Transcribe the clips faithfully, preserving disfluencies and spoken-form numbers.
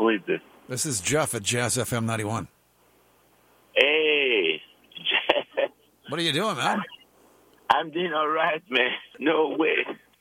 Who is this? This is Jeff at Jazz F M ninety-one. Hey, Jeff. What are you doing, man? I'm doing all right, man. No way.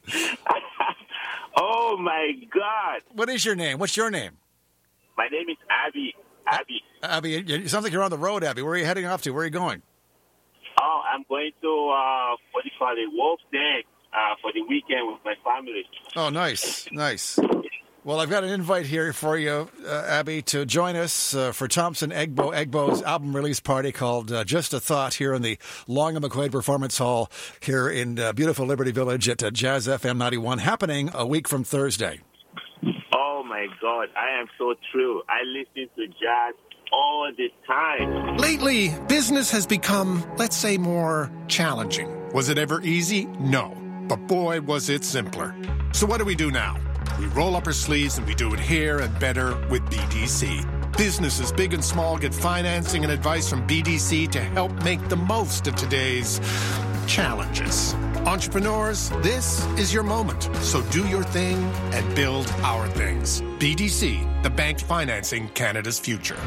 Oh, my God. What is your name? What's your name? My name is Abby. Abby. Abby, it sounds like you're on the road, Abby. Where are you heading off to? Where are you going? Oh, I'm going to, uh, what do you call it, Wolf's Den uh, for the weekend with my family. Oh, nice. Nice. Well, I've got an invite here for you, uh, Abby, to join us uh, for Thompson Egbo Egbo's album release party called uh, Just a Thought here in the Long and McQuaid Performance Hall here in uh, beautiful Liberty Village at uh, Jazz F M ninety-one, happening a week from Thursday. Oh, my God. I am so thrilled. I listen to jazz all the time. Lately, business has become, let's say, more challenging. Was it ever easy? No. But boy, was it simpler. So what do we do now? We roll up our sleeves and we do it here and better with B D C. Businesses big and small get financing and advice from B D C to help make the most of today's challenges. Entrepreneurs, this is your moment. So do your thing and build our things. B D C, the bank financing Canada's future.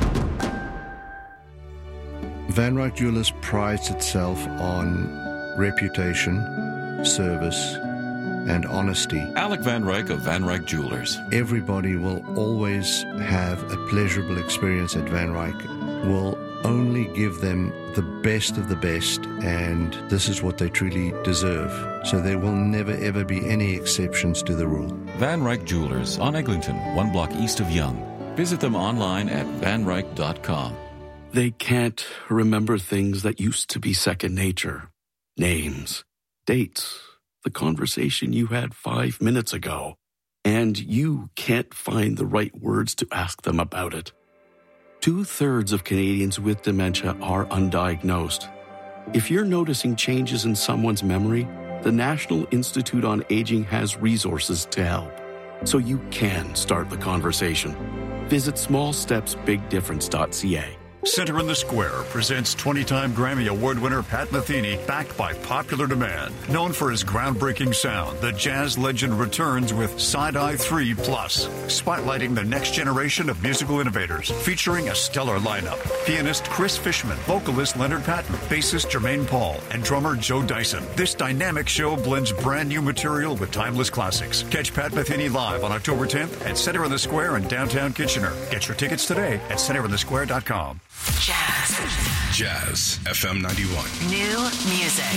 Van Ryck Jewelers prides itself on reputation, service, and honesty. Alec Van Ryck of Van Ryck Jewelers. Everybody will always have a pleasurable experience at Van Ryck. We'll only give them the best of the best, and this is what they truly deserve. So there will never ever be any exceptions to the rule. Van Ryck Jewelers on Eglinton, one block east of Yonge. Visit them online at van ryck dot com. They can't remember things that used to be second nature. Names, dates, the conversation you had five minutes ago, and you can't find the right words to ask them about it. Two-thirds of Canadians with dementia are undiagnosed. If you're noticing changes in someone's memory, the National Institute on Aging has resources to help, so you can start the conversation. Visit small steps big difference dot c a. Center in the Square presents twenty-time Grammy Award winner Pat Metheny, backed by popular demand. Known for his groundbreaking sound, the jazz legend returns with Side-Eye three Plus, spotlighting the next generation of musical innovators, featuring a stellar lineup. Pianist Chris Fishman, vocalist Leonard Patton, bassist Jermaine Paul, and drummer Joe Dyson. This dynamic show blends brand new material with timeless classics. Catch Pat Metheny live on October tenth at Center in the Square in downtown Kitchener. Get your tickets today at center in the square dot com. Jazz. Jazz F M ninety-one. New music.